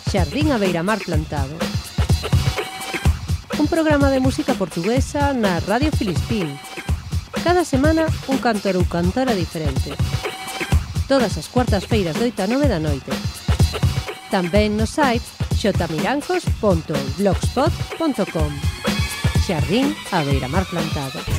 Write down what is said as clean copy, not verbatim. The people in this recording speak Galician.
Xardín a Beiramar Plantado. Un programa de música portuguesa na Radio Filispín. Cada semana un cantor ou cantora diferente. Todas as cuartas-feiras de 8 a 9 da noite. Tamén no site xmirancos.blogspot.com. Xardín a Beiramar Plantado.